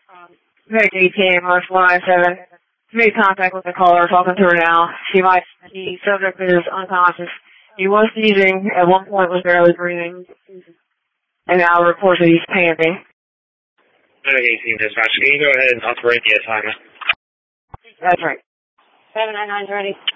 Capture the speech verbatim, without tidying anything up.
Very eighteen, March one nine seven. Made contact with the caller, talking to her now. She might, the subject is unconscious. He was sneezing, at one point was barely breathing, and now reports that he's panting. eighteen dispatch, can you go ahead and operate the assignment? That's right. seven nine nine's ready.